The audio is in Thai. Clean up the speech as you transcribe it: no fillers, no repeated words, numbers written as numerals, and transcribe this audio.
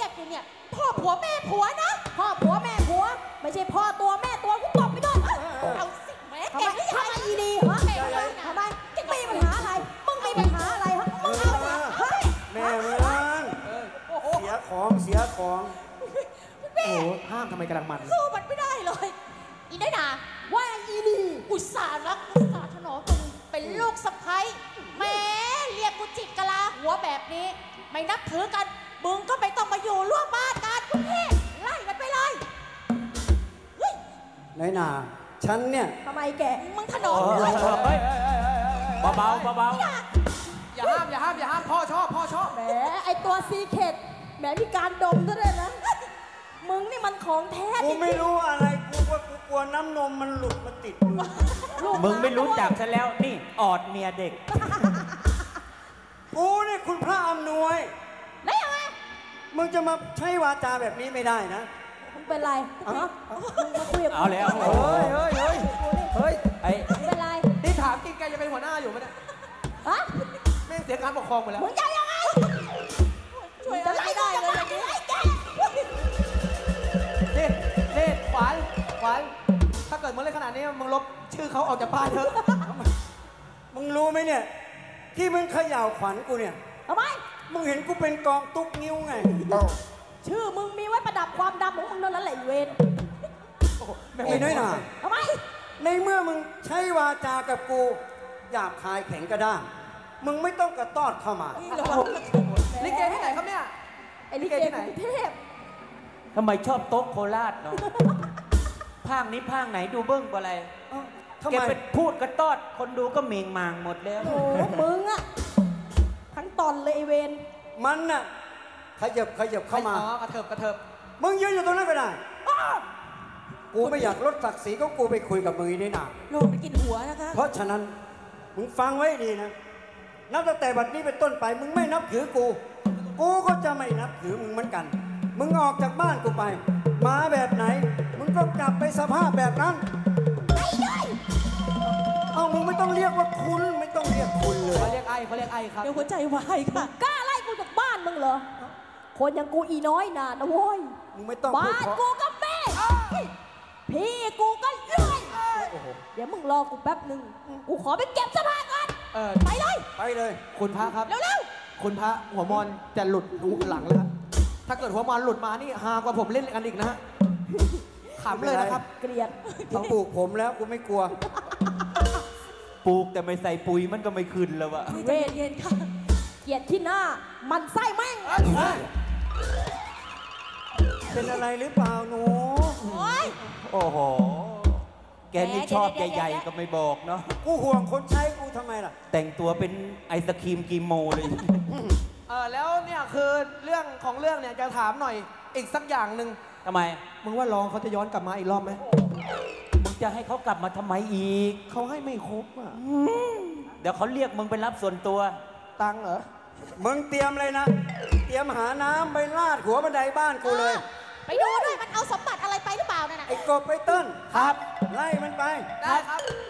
รียกอยู่เนี่ยพ่อผัวแม่ผัวนะพ่อผัวแม่ผัวไม่ใช่พ่อตัวแม่ตัวกูตบไปด้วยเอาสิแม่ทำแกไมไม่ทำไมอีดีเหรอทำไมมีปัญหาอะไรมึงมีปัญหาอะไรฮะมึงเอาเนี่ยเฮ้ยแม่เมืองเสียของเสียของแม่โอ้ห้ามทำไมกำลังมันสู้มันไม่ได้เลยอีน้อยหนาว่าอีดีอุตส่าห์รักอุตส่าห์ถนอมมึงเป็นลูกสะใภ้แม่เรียกกูจิกกะลาหัวแบบนี้ ไม่นับถือกันมึงก็ไม่ต้องมาอยู่ร่วมบ้านกันคุณพี่ไล่มันไปเลยเฮ้ยน้อยหนาฉันเนี่ยทำไมแกมึงถนอมเลยเบาเบาอย่าห้ามอย่าห้ามอย่าห้ามพ่อชอบพ่อชอบแหมไอตัวซีเคดแหมมีการดมซะด้วยนะมึงนี่มันของแท้กูจริงๆไม่รู้อะไรกูว่ากูกลัวน้ำนมมันหลุดมาติดมือลูกมึงไม่รู้จักฉันแล้วนี่ออดเมียเด็กกูเนี่ยคุณพระอำนวยแล้วยังไงมึงจะมาใช้วาจาแบบนี้ไม่ได้นะมึงเป็นไรฮะมึงมาคุยกับกูเอาแล้วเฮ้ยเฮ้ยเฮ้ยเฮ้ยไอ้มึงเป็นไรนี่ถามจริงแกยังเป็นหัวหน้าอยู่ไหมเนี่ยฮะแม่งเสียการปกครองไปแล้วมึงจะยังไงช่วยจะอะไรไล่ได้เลยอย่างนี้นี่ขวัญถ้าเกิดมึงเล่นขนาดนี้มึงลบชื่อเขาออกจากบ้านเถอะมึงรู้ไหมเนี่ย ที่มึงเขย่าขวัญกูเนี่ยทำไมมึงเห็นกูเป็นกองตุ๊กนิ้วไงชื่อมึงมีไว้ประดับความดำของมึงนั่นแหละอีเวนไอ้น้อยหนาทำไมในเมื่อมึงใช้วาจากับกูหยาบคายแข็งกระด้างมึงไม่ต้องกระตอดเข้ามาลิเกที่ไหนครับเนี่ยไอ้ลิเกที่ไหนเทพทำไมชอบโต๊ะโคราชเนาะภาคนี้ภาคไหนดูเบิ้งกว่าอะไรทำแกไมไปพูดกระตอดคนดูก็เมงมางหมดแล้วโอ้โหมึงอะทั้งตอนเลยไอ้เวนมันน่ะขยับเข้ามาอ๋อกระเถิบกระเถิบมึงยืนอยู่ตรงนั้นก็ได้ กูไม่อยากลดศักดิ์ศรีก็กูไปคุยกับมึงนี่นาโลกมันกินหัวนะคะเพราะฉะนั้นมึงฟังไว้ดีนะ นับตั้งแต่บัดนี้เป็นต้นไป มึงไม่นับถือกู กูก็จะไม่นับถือมึงเหมือนกัน มึงออกจากบ้านกูไป มาแบบไหน มึงก็กลับไปสภาพแบบนั้นเอามึงไม่ต้องเรียกว่าคุณ ไม่ต้องเรียกคุณเลยเขาเรียกไอ้ครับเดี๋ยวหัวใจวายค่ะกล้าไล่กูจากบ้านมึงเหรอ คนอย่างกูอีน้อยน่ะนะโว้ยมึงไม่ต้องพูบ้าดนเพราะกูก็แม่พี่กูก็เลย เดี๋ยวมึงรอกูแป๊บหนึ่งกูขอไปเก็บเสภาก่อนไปเลยไปเลยคุณพระครับเร็วคุณพระหัวมอนจะหลุดหลังแล้วครับถ้าเกิดหัวมอนหลุดมานี่ฮากว่าผมเล่นกันอีกนะฮะขำเลยนะครับเกลียดเขาปลูกผมแล้วกูไม่กลัวปลูกแต่ไม่ใส่ปุ๋ยมันก็ไม่ขึ้นแล้ววะๆใจเย็นๆค่ะเกลียดที่หน้า มันไส้แม่งเป็นอะไรหรือเปล่าหนูโอ๊ยโอ้โห แกนี่ชอบใหญ่ๆก็ไม่บอกเนาะกูห่วงคนใช้กูทำไมล่ะแต่งตัวเป็นไอศครีมกีโมเลยแล้วเนี่ยคือเรื่องของเรื่องเนี่ยจะถามหน่อยอีกสักอย่างหนึ่งทำไมมึงว่าร้องเขาจะย้อนกลับมาอีกรอบไหมมึงจะให้เขากลับมาทำไมอีกเขาให้ไม่ครบอ่ะเดี๋ยวเขาเรียกมึงไปรับส่วนตัวตังค์เหรอมึงเตรียมเลยนะ เตรียมหาน้ำไปลาดหัวบันไดบ้านกูเลยไปดูด้วยมันเอาสมบัติอะไรไปหรือเปล่านั่นน่ะไอ้กบไอ้เต้นครับไล่มันไปได้ครับ